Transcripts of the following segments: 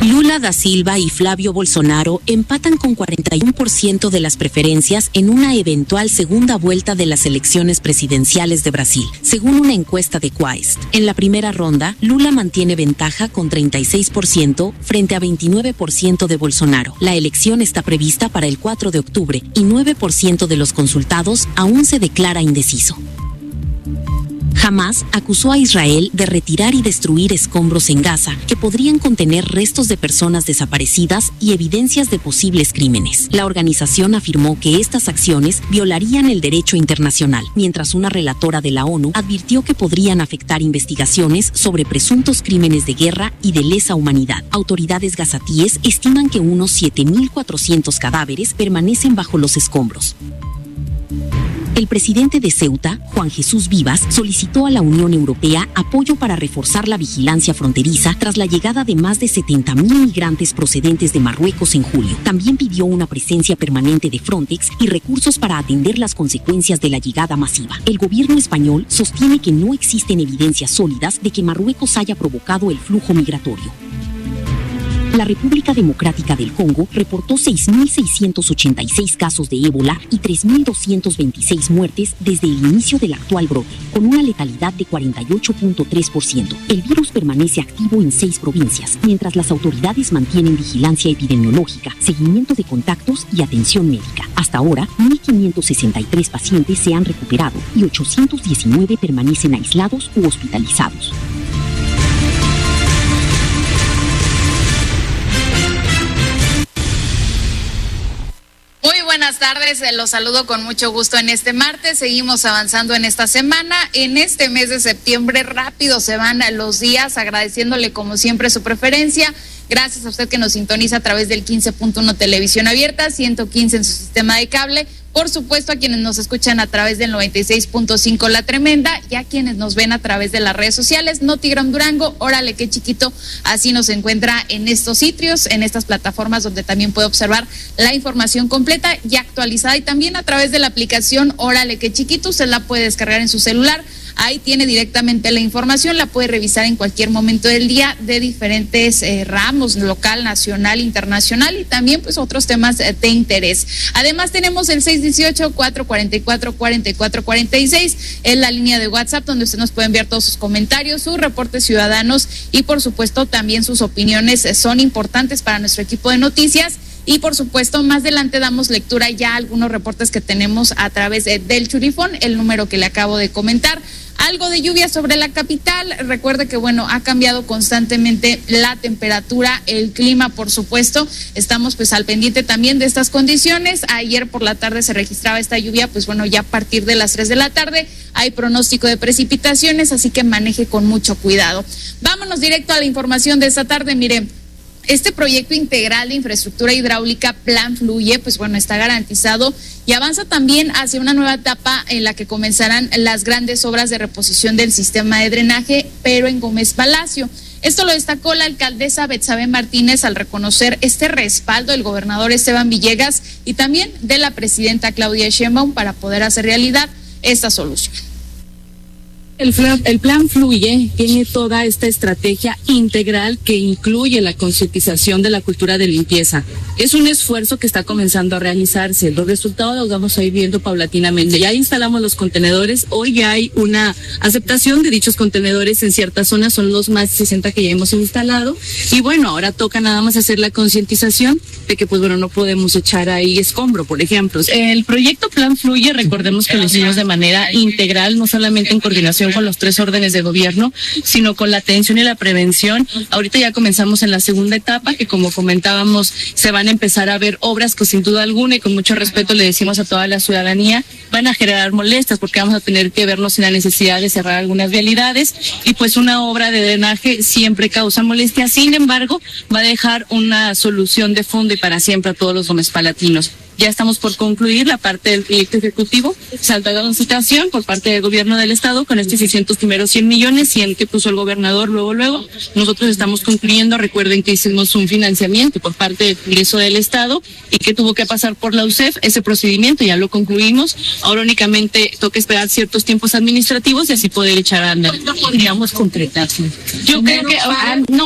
Lula da Silva y Flavio Bolsonaro empatan con 41% de las preferencias en una eventual segunda vuelta de las elecciones presidenciales de Brasil, según una encuesta de Quaest. En la primera ronda, Lula mantiene ventaja con 36% frente a 29% de Bolsonaro. La elección está prevista para el 4 de octubre y 9% de los consultados aún se declara indeciso. Hamás acusó a Israel de retirar y destruir escombros en Gaza que podrían contener restos de personas desaparecidas y evidencias de posibles crímenes. La organización afirmó que estas acciones violarían el derecho internacional, mientras una relatora de la ONU advirtió que podrían afectar investigaciones sobre presuntos crímenes de guerra y de lesa humanidad. Autoridades gazatíes estiman que unos 7.400 cadáveres permanecen bajo los escombros. El presidente de Ceuta, Juan Jesús Vivas, solicitó a la Unión Europea apoyo para reforzar la vigilancia fronteriza tras la llegada de más de 70.000 migrantes procedentes de Marruecos en julio. También pidió una presencia permanente de Frontex y recursos para atender las consecuencias de la llegada masiva. El gobierno español sostiene que no existen evidencias sólidas de que Marruecos haya provocado el flujo migratorio. La República Democrática del Congo reportó 6.686 casos de ébola y 3.226 muertes desde el inicio del actual brote, con una letalidad de 48.3%. El virus permanece activo en 6 provincias, mientras las autoridades mantienen vigilancia epidemiológica, seguimiento de contactos y atención médica. Hasta ahora, 1.563 pacientes se han recuperado y 819 permanecen aislados u hospitalizados. Muy buenas tardes, los saludo con mucho gusto en este martes. Seguimos avanzando en esta semana. En este mes de septiembre rápido se van los días, agradeciéndole como siempre su preferencia. Gracias a usted que nos sintoniza a través del 15.1 Televisión Abierta, 115 en su sistema de cable. Por supuesto, a quienes nos escuchan a través del 96.5 La Tremenda y a quienes nos ven a través de las redes sociales, Notigram Durango, Órale Qué Chiquito, así nos encuentra en estos sitios, en estas plataformas donde también puede observar la información completa y actualizada, y también a través de la aplicación Órale Qué Chiquito. Usted la puede descargar en su celular. Ahí tiene directamente la información, la puede revisar en cualquier momento del día de diferentes ramos, local, nacional, internacional, y también pues otros temas de interés. Además tenemos el 618-444-4446, es la línea de WhatsApp donde usted nos puede enviar todos sus comentarios, sus reportes ciudadanos y por supuesto también sus opiniones son importantes para nuestro equipo de noticias. Y por supuesto, más adelante damos lectura ya a algunos reportes que tenemos a través del Churifón, el número que le acabo de comentar. Algo de lluvia sobre la capital. Recuerde que, bueno, ha cambiado constantemente la temperatura, el clima, por supuesto. Estamos pues al pendiente también de estas condiciones. Ayer por la tarde se registraba esta lluvia, pues bueno, ya a partir de las 3 de la tarde hay pronóstico de precipitaciones, así que maneje con mucho cuidado. Vámonos directo a la información de esta tarde. Mire, este proyecto integral de infraestructura hidráulica Plan Fluye, pues bueno, está garantizado y avanza también hacia una nueva etapa en la que comenzarán las grandes obras de reposición del sistema de drenaje, pero en Gómez Palacio. Esto lo destacó la alcaldesa Betsabe Martínez al reconocer este respaldo del gobernador Esteban Villegas y también de la presidenta Claudia Sheinbaum para poder hacer realidad esta solución. El plan Fluye tiene toda esta estrategia integral que incluye la concientización de la cultura de limpieza. Es un esfuerzo que está comenzando a realizarse. Los resultados los vamos a ir viendo paulatinamente. Ya instalamos los contenedores. Hoy ya hay una aceptación de dichos contenedores en ciertas zonas. Son los más de 60 que ya hemos instalado. Y bueno, ahora toca nada más hacer la concientización de que, pues bueno, no podemos echar ahí escombro, por ejemplo. El proyecto Plan Fluye, recordemos que lo hicimos de manera integral, no solamente en coordinación con los 3 órdenes de gobierno, sino con la atención y la prevención. Ahorita ya comenzamos en la segunda etapa, que como comentábamos, se van a empezar a ver obras que sin duda alguna y con mucho respeto le decimos a toda la ciudadanía, van a generar molestias porque vamos a tener que vernos en la necesidad de cerrar algunas vialidades y pues una obra de drenaje siempre causa molestias. Sin embargo, va a dejar una solución de fondo y para siempre a todos los gómezpalatinos. Ya estamos por concluir la parte del proyecto ejecutivo. Se ha dado una citación por parte del gobierno del estado con estos 600 primeros 100 millones, 100 que puso el gobernador luego. Nosotros estamos concluyendo. Recuerden que hicimos un financiamiento por parte del Congreso del estado y que tuvo que pasar por la UCEF. Ese procedimiento ya lo concluimos. Ahora únicamente toca esperar ciertos tiempos administrativos y así poder echar a andar. ¿Podríamos concretar? Yo creo que, antes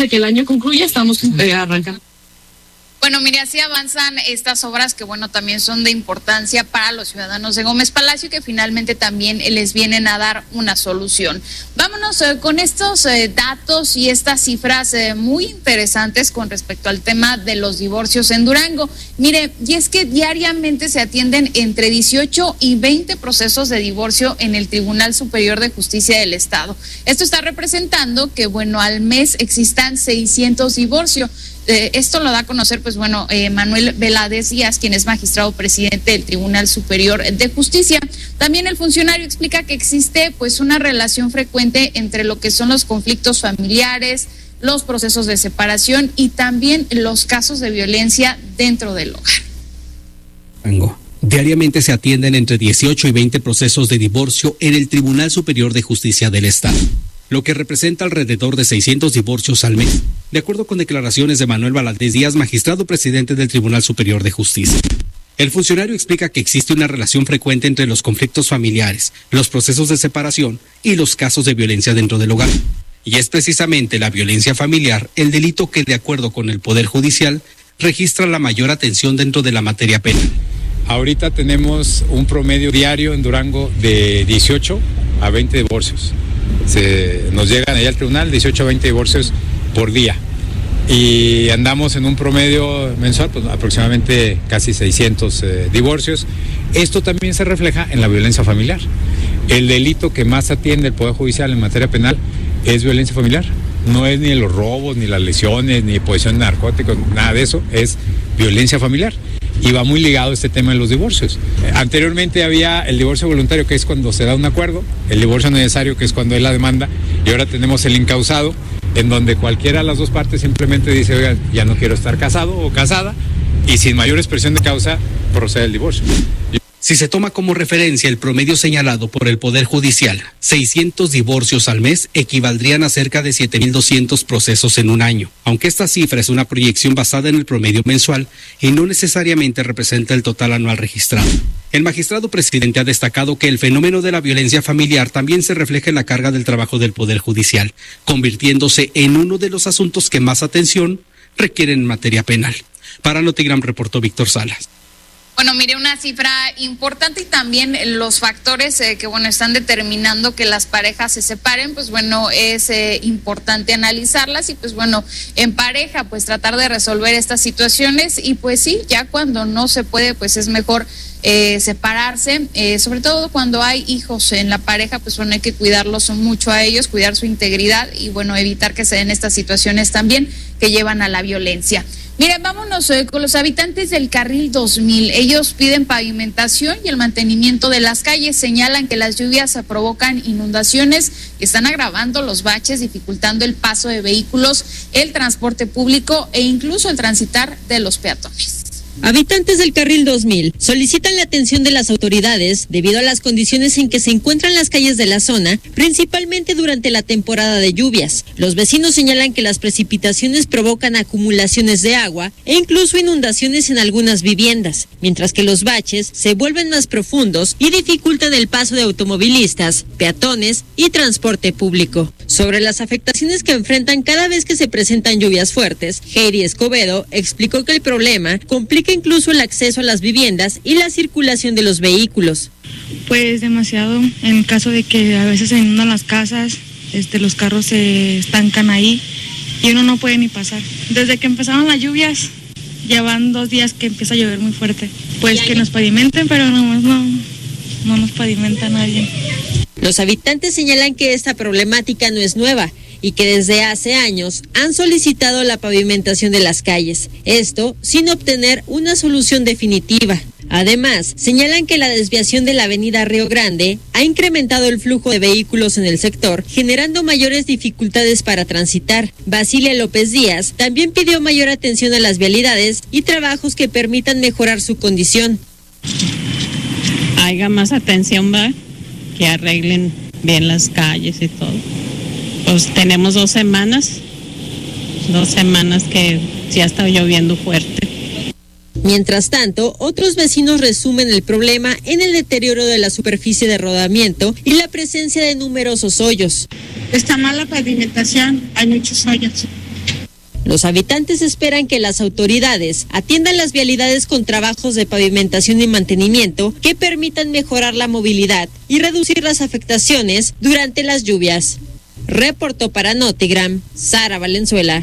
de que el año concluya, estamos arrancando. Bueno, mire, así avanzan estas obras que, bueno, también son de importancia para los ciudadanos de Gómez Palacio y que finalmente también les vienen a dar una solución. Vámonos con estos datos y estas cifras muy interesantes con respecto al tema de los divorcios en Durango. Mire, y es que diariamente se atienden entre 18 y 20 procesos de divorcio en el Tribunal Superior de Justicia del Estado. Esto está representando que, bueno, al mes existan 600 divorcios. Esto lo da a conocer, pues bueno, Manuel Veláez Díaz, quien es magistrado presidente del Tribunal Superior de Justicia. También el funcionario explica que existe pues una relación frecuente entre lo que son los conflictos familiares, los procesos de separación y también los casos de violencia dentro del hogar. Diariamente se atienden entre 18 y 20 procesos de divorcio en el Tribunal Superior de Justicia del Estado, lo que representa alrededor de 600 divorcios al mes, de acuerdo con declaraciones de Manuel Veláez Díaz, magistrado presidente del Tribunal Superior de Justicia. El funcionario explica que existe una relación frecuente entre los conflictos familiares, los procesos de separación y los casos de violencia dentro del hogar. Y es precisamente la violencia familiar el delito que, de acuerdo con el Poder Judicial, registra la mayor atención dentro de la materia penal. Ahorita tenemos un promedio diario en Durango de 18 a 20 divorcios. Nos llegan allá al tribunal 18 a 20 divorcios por día y andamos en un promedio mensual, pues aproximadamente casi 600 divorcios. Esto también se refleja en la violencia familiar. El delito que más atiende el Poder Judicial en materia penal es violencia familiar. No es ni los robos, ni las lesiones, ni posesión de narcóticos, nada de eso, es violencia familiar. Y va muy ligado este tema de los divorcios. Anteriormente había el divorcio voluntario, que es cuando se da un acuerdo, el divorcio necesario, que es cuando hay la demanda, y ahora tenemos el incausado, en donde cualquiera de las dos partes simplemente dice, oiga, ya no quiero estar casado o casada, y sin mayor expresión de causa procede el divorcio. Si se toma como referencia el promedio señalado por el Poder Judicial, 600 divorcios al mes equivaldrían a cerca de 7,200 procesos en un año, aunque esta cifra es una proyección basada en el promedio mensual y no necesariamente representa el total anual registrado. El magistrado presidente ha destacado que el fenómeno de la violencia familiar también se refleja en la carga del trabajo del Poder Judicial, convirtiéndose en uno de los asuntos que más atención requieren en materia penal. Para Notigram reportó Víctor Salas. Bueno, mire, una cifra importante y también los factores que, bueno, están determinando que las parejas se separen, pues bueno, es importante analizarlas y pues bueno, en pareja pues tratar de resolver estas situaciones y pues sí, ya cuando no se puede pues es mejor separarse, sobre todo cuando hay hijos en la pareja, pues bueno, hay que cuidarlos mucho a ellos, cuidar su integridad y bueno, evitar que se den estas situaciones también que llevan a la violencia. Miren, vámonos con los habitantes del Carril 2000. Ellos piden pavimentación y el mantenimiento de las calles. Señalan que las lluvias provocan inundaciones y están agravando los baches, dificultando el paso de vehículos, el transporte público e incluso el transitar de los peatones. Habitantes del Carril 2000 solicitan la atención de las autoridades debido a las condiciones en que se encuentran las calles de la zona, principalmente durante la temporada de lluvias. Los vecinos señalan que las precipitaciones provocan acumulaciones de agua e incluso inundaciones en algunas viviendas, mientras que los baches se vuelven más profundos y dificultan el paso de automovilistas, peatones y transporte público. Sobre las afectaciones que enfrentan cada vez que se presentan lluvias fuertes, Heidi Escobedo explicó que el problema complica incluso el acceso a las viviendas y la circulación de los vehículos. Pues demasiado, en caso de que a veces se inundan las casas, los carros se estancan ahí y uno no puede ni pasar. Desde que empezaron las lluvias, ya van 2 días que empieza a llover muy fuerte. Pues que nos pavimenten, pero nomás no nos pavimenta nadie. Los habitantes señalan que esta problemática no es nueva y que desde hace años han solicitado la pavimentación de las calles, esto sin obtener una solución definitiva. Además, señalan que la desviación de la avenida Río Grande ha incrementado el flujo de vehículos en el sector, generando mayores dificultades para transitar. Basilia López Díaz también pidió mayor atención a las vialidades y trabajos que permitan mejorar su condición. Haya más atención, ¿va? Que arreglen bien las calles y todo. Pues tenemos 2 semanas que ya está lloviendo fuerte. Mientras tanto, otros vecinos resumen el problema en el deterioro de la superficie de rodamiento y la presencia de numerosos hoyos. Está mala pavimentación, hay muchos hoyos. Los habitantes esperan que las autoridades atiendan las vialidades con trabajos de pavimentación y mantenimiento que permitan mejorar la movilidad y reducir las afectaciones durante las lluvias. Reportó para Notigram, Sara Valenzuela.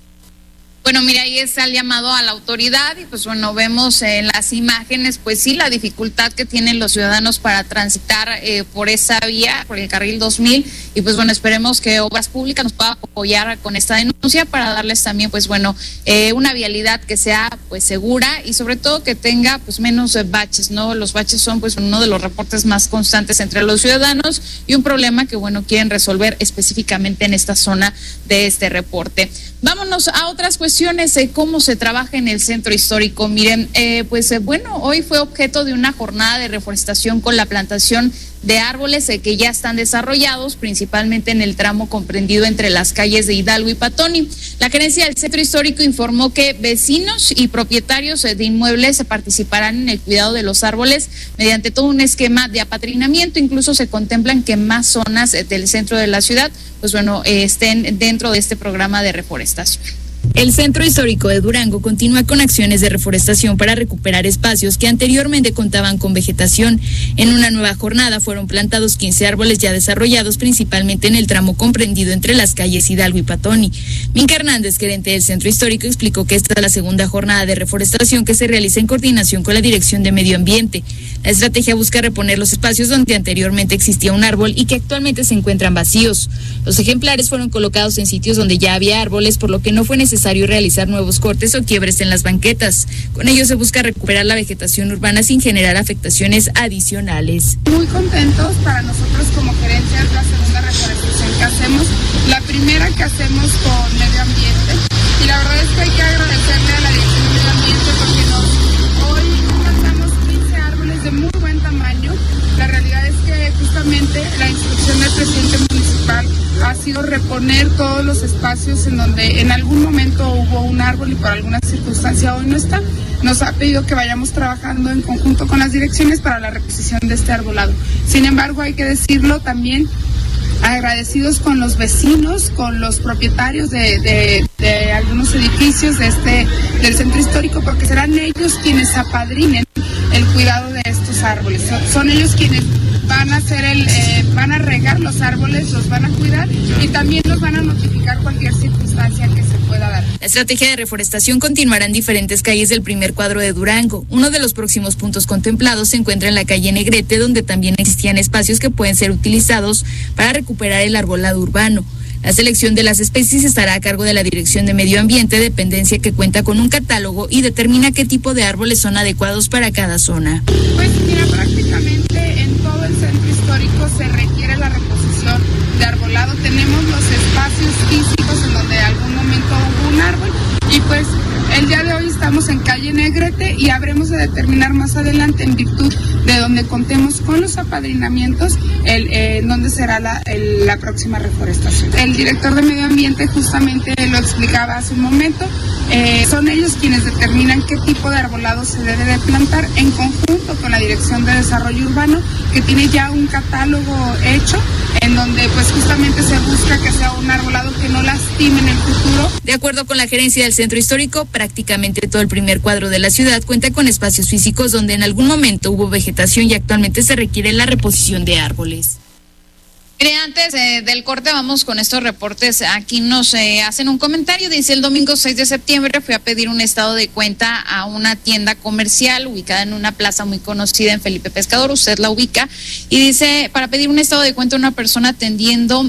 Bueno, mira, ahí está el llamado a la autoridad y pues bueno, vemos en las imágenes, pues sí, la dificultad que tienen los ciudadanos para transitar por esa vía, por el carril 2000 y pues bueno, esperemos que Obras Públicas nos pueda apoyar con esta denuncia para darles también pues bueno, una vialidad que sea pues segura y sobre todo que tenga pues menos baches, ¿no? Los baches son pues uno de los reportes más constantes entre los ciudadanos y un problema que bueno, quieren resolver específicamente en esta zona de este reporte. Vámonos a otras cuestiones de cómo se trabaja en el centro histórico. Miren, bueno, hoy fue objeto de una jornada de reforestación con la plantación de árboles que ya están desarrollados, principalmente en el tramo comprendido entre las calles de Hidalgo y Patoni. La gerencia del centro histórico informó que vecinos y propietarios de inmuebles participarán en el cuidado de los árboles mediante todo un esquema de apadrinamiento. Incluso se contemplan que más zonas del centro de la ciudad, pues bueno, estén dentro de este programa de reforestación. El Centro Histórico de Durango continúa con acciones de reforestación para recuperar espacios que anteriormente contaban con vegetación. En una nueva jornada fueron plantados 15 árboles ya desarrollados, principalmente en el tramo comprendido entre las calles Hidalgo y Patoni. Minka Hernández, gerente del Centro Histórico, explicó que esta es la segunda jornada de reforestación que se realiza en coordinación con la Dirección de Medio Ambiente. La estrategia busca reponer los espacios donde anteriormente existía un árbol y que actualmente se encuentran vacíos. Los ejemplares fueron colocados en sitios donde ya había árboles, por lo que no fue necesario realizar nuevos cortes o quiebres en las banquetas. Con ello se busca recuperar la vegetación urbana sin generar afectaciones adicionales. Muy contentos, para nosotros como gerencia es la segunda reforestación que hacemos, la primera que hacemos con medio ambiente y la verdad es que hay que agradecerle a la Dirección de Medio Ambiente porque hoy plantamos 15 árboles de muy buen tamaño. La realidad es que justamente la instrucción del presidente municipal ha sido reponer todos los espacios en donde en algún momento hubo un árbol y por alguna circunstancia hoy no está. Nos ha pedido que vayamos trabajando en conjunto con las direcciones para la reposición de este arbolado. Sin embargo, hay que decirlo también, agradecidos con los vecinos, con los propietarios de algunos edificios del centro histórico, porque serán ellos quienes apadrinen el cuidado de estos árboles. Son ellos quienes van a hacer van a regar los árboles, los van a cuidar y también los van a notificar cualquier circunstancia que se pueda dar. La estrategia de reforestación continuará en diferentes calles del primer cuadro de Durango. Uno de los próximos puntos contemplados se encuentra en la calle Negrete, donde también existían espacios que pueden ser utilizados para recuperar el arbolado urbano. La selección de las especies estará a cargo de la Dirección de Medio Ambiente, dependencia que cuenta con un catálogo y determina qué tipo de árboles son adecuados para cada zona. Pues mira, prácticamente en todo el centro histórico se requiere la reposición de arbolado. Tenemos los espacios físicos en donde en algún momento hubo un árbol y pues el día de hoy estamos en calle Negrete y habremos de determinar más adelante, en virtud de donde contemos con los apadrinamientos, dónde será la próxima reforestación. El director de Medio Ambiente justamente lo explicaba hace un momento, son ellos quienes determinan qué tipo de arbolado se debe de plantar en conjunto con la Dirección de Desarrollo Urbano, que tiene ya un catálogo hecho en donde pues justamente se busca que sea un arbolado que no lastime en el futuro. De acuerdo con la gerencia del centro histórico, prácticamente todo el primer cuadro de la ciudad cuenta con espacios físicos donde en algún momento hubo vegetación y actualmente se requiere la reposición de árboles. Mire, antes del corte vamos con estos reportes. Aquí nos hacen un comentario. Dice: el domingo 6 de septiembre fui a pedir un estado de cuenta a una tienda comercial ubicada en una plaza muy conocida en Felipe Pescador. Usted la ubica. Y dice, para pedir un estado de cuenta a una persona atendiendo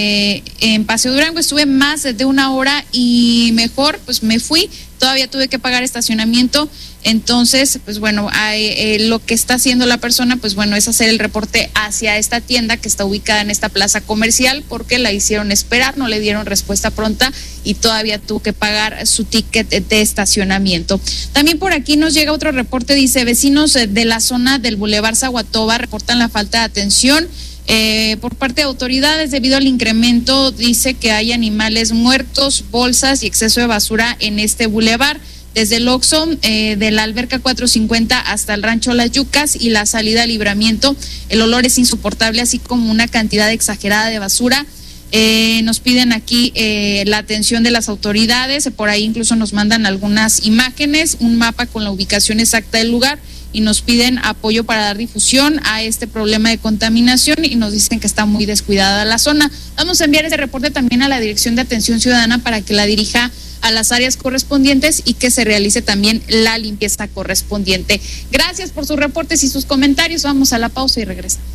en Paseo Durango. Estuve más de una hora y mejor pues me fui. Todavía tuve que pagar estacionamiento. Entonces, pues bueno, lo que está haciendo la persona, pues bueno, es hacer el reporte hacia esta tienda que está ubicada en esta plaza comercial, porque la hicieron esperar, no le dieron respuesta pronta y todavía tuvo que pagar su ticket de estacionamiento. También por aquí nos llega otro reporte, dice: vecinos de la zona del Boulevard Zaguatoba reportan la falta de atención por parte de autoridades debido al incremento. Dice que hay animales muertos, bolsas y exceso de basura en este bulevar. Desde el Oxxo de la Alberca 450 hasta el Rancho Las Yucas y la salida a Libramiento, el olor es insoportable, así como una cantidad exagerada de basura. Nos piden aquí la atención de las autoridades, por ahí incluso nos mandan algunas imágenes, un mapa con la ubicación exacta del lugar y nos piden apoyo para dar difusión a este problema de contaminación y nos dicen que está muy descuidada la zona. Vamos a enviar ese reporte también a la Dirección de Atención Ciudadana para que la dirija a las áreas correspondientes y que se realice también la limpieza correspondiente. Gracias por sus reportes y sus comentarios. Vamos a la pausa y regresamos.